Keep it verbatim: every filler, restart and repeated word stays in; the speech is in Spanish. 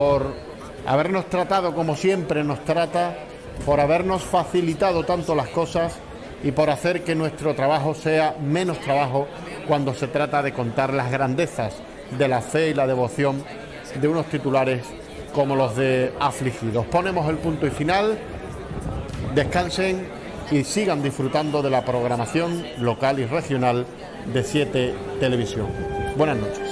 por habernos tratado como siempre nos trata, por habernos facilitado tanto las cosas y por hacer que nuestro trabajo sea menos trabajo cuando se trata de contar las grandezas de la fe y la devoción de unos titulares como los de Afligidos. Ponemos el punto y final, descansen y sigan disfrutando de la programación local y regional de siete Televisión. Buenas noches.